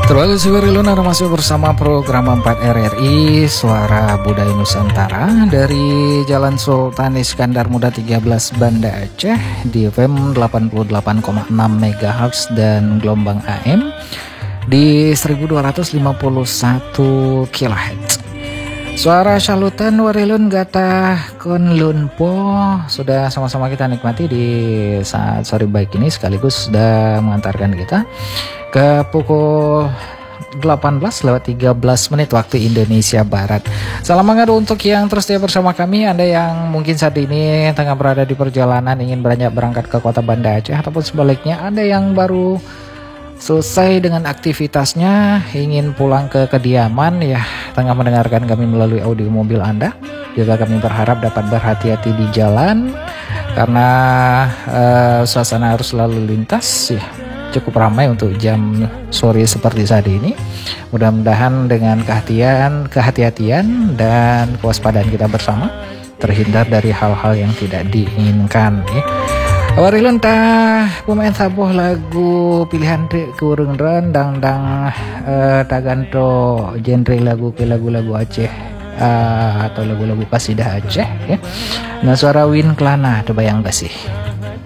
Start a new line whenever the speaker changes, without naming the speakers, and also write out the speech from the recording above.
Terima kasih Warilun, Anda masih bersama program 4 RRI Suara Budaya Nusantara dari Jalan Sultan Iskandar Muda 13 Banda Aceh di FM 88,6 MHz dan gelombang AM di 1251 kHz. Suara salutan Warilun Gata Kunlun Po sudah sama-sama kita nikmati di saat sore baik ini, sekaligus sudah mengantarkan kita ke pukul 18:13 waktu Indonesia Barat. Salam mengadu untuk yang terus setia bersama kami. Anda yang mungkin saat ini tengah berada di perjalanan ingin berangkat ke kota Banda Aceh, ataupun sebaliknya Anda yang baru selesai dengan aktivitasnya ingin pulang ke kediaman, ya tengah mendengarkan kami melalui audio mobil Anda. Juga kami berharap dapat berhati-hati di jalan karena suasana arus lalu lintas ya cukup ramai untuk jam sore seperti saat ini. Mudah-mudahan dengan kehati-hatian dan kewaspadaan kita bersama terhindar dari hal-hal yang tidak diinginkan ya. Warilun tah pemain sabuh lagu pilihan kurung rendang taganto genre lagu ke lagu-lagu Aceh atau lagu-lagu kasidah Aceh ya. Nah, suara Win Klana terbayang gak sih?